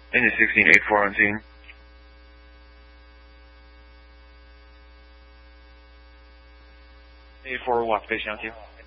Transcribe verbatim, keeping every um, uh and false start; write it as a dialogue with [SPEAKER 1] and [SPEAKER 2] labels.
[SPEAKER 1] Engine sixteen, eight four on scene. eight four, watch station out to you.